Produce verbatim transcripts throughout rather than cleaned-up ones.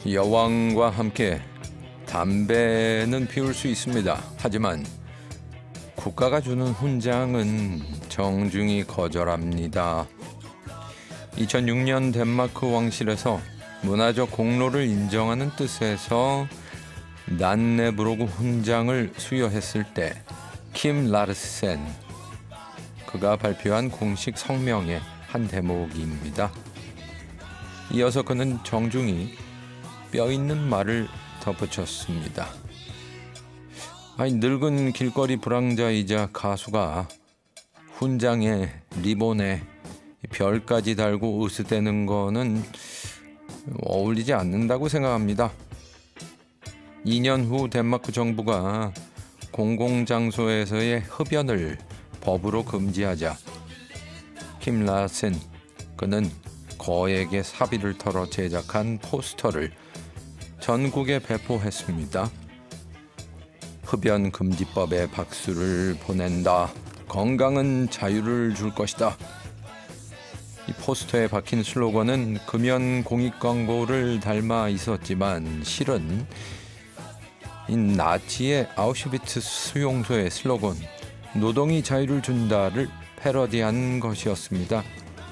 여왕과 함께 담배는 피울 수 있습니다. 하지만 국가가 주는 훈장은 정중히 거절합니다. 이천육 년 덴마크 왕실에서 문화적 공로를 인정하는 뜻에서 난네브로그 훈장을 수여했을 때 킴 라르센 그가 발표한 공식 성명의 한 대목입니다. 이어서 그는 정중히 뼈 있는 말을 덧붙였습니다. 아니, 늙은 길거리 불황자이자 가수가 훈장에 리본에 별까지 달고 으스대는 거는 어울리지 않는다고 생각합니다. 이 년 후 덴마크 정부가 공공장소에서의 흡연을 법으로 금지하자 킴 라센 그는 거액의 사비를 털어 제작한 포스터를 전국에 배포했습니다. 흡연 금지법에 박수를 보낸다. 건강은 자유를 줄 것이다. 이 포스터에 박힌 슬로건은 금연 공익 광고를 닮아 있었지만 실은 이 나치의 아우슈비츠 수용소의 슬로건 노동이 자유를 준다를 패러디한 것이었습니다.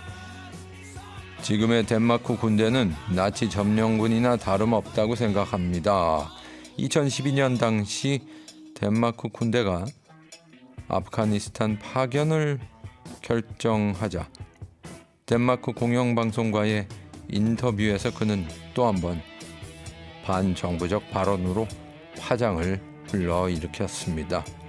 지금의 덴마크 군대는 나치 점령군이나 다름없다고 생각합니다. 이천십이 년 당시 덴마크 군대가 아프가니스탄 파견을 결정하자 덴마크 공영방송과의 인터뷰에서 그는 또 한 번 반정부적 발언으로 파장을 불러일으켰습니다.